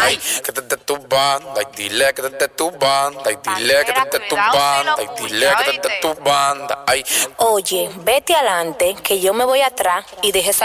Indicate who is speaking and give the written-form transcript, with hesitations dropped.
Speaker 1: ay, que te de tu banda, y dile que te de tu banda, y dile que te de tu banda, y dile que te de tu banda, ay.
Speaker 2: Oye, vete adelante, que yo me voy atrás y deje esa